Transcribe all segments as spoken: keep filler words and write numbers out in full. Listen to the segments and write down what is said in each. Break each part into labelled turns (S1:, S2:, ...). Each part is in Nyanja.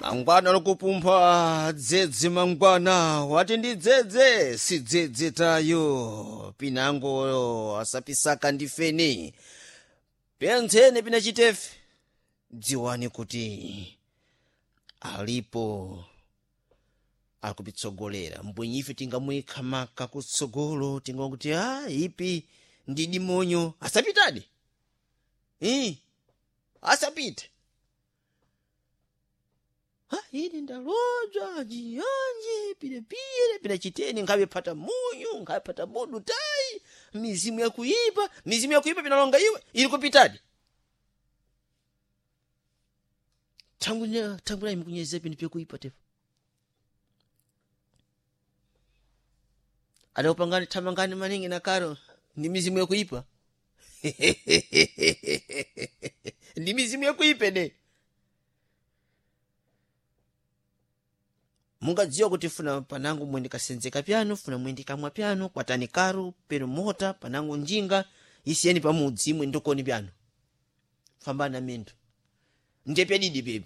S1: Mangwana lokupumpha dzedze mangwana wati ndi dzedze si dzedze tayo pinango asapisaka ndifeni pentsene pina chitefe dziwani kuti alipo akupitsogolera mbwenyife tingamuyikhamaka kutsogolo tingakuti ah ipi ndidi monyo asapitadi eh asapite ha ini ndalojwa jiyanje pile pile pile chiteni ngabe pata munyu ngabe pata bodu tai mizimu ya kuipa mizimu ya kuipa pinalonga iwe ili kupitadi tangu nya tangu na mkunyeze pini pia kuipa tefu ada upangani tamangani maningi na karo ni mizimu ya kuipa ni mizimu ya kuipa ne munga dziwa kuti funa panangu mwendi kasenzeka piano funa mwendi kamwa piano kwatani karu pero mota panangu njinga isiyeni pamudzi mwe ndokoni piano fambana mendo ndepe didi baby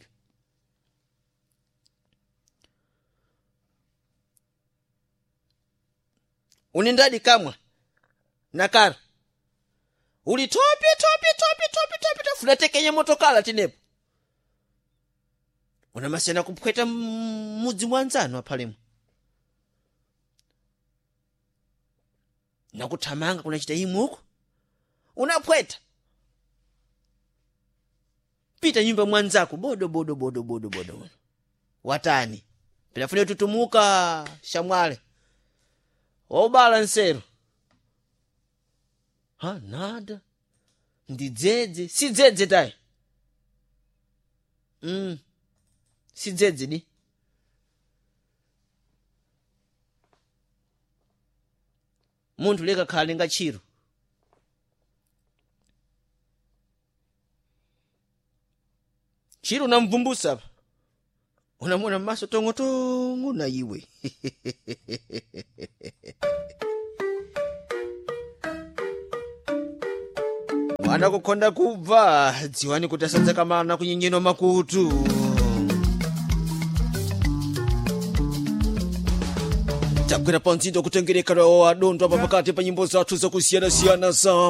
S1: unindadi kamwa na karu uli topi topi topi topi topi funa tekenye motokala tinepo una masena kupweta mudzi mwanzano apalemo na kutamanga kunachita imuko unapweta pita nyumba mwanzako bodo bodo bodo bodo bodo watani pinafuna tutumuka shamwale o balancero ha nada ndi dzedze si dzedze dai mm si dzedze ni muntu leka khale nga chiro chiro unamvumbusa apa unamwona maso tongo tongo na iwe mwana kukonda kubva dziwani kuti asadzakamana kunyenyeno makutu takwira panzindo kutengerekera adonto apa pakati pa nyimbo zathu zakusiyana siyana za